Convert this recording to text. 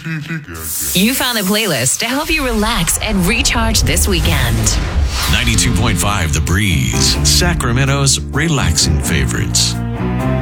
You found a playlist to help you relax and recharge this weekend. 92.5 The Breeze, Sacramento's relaxing favorites.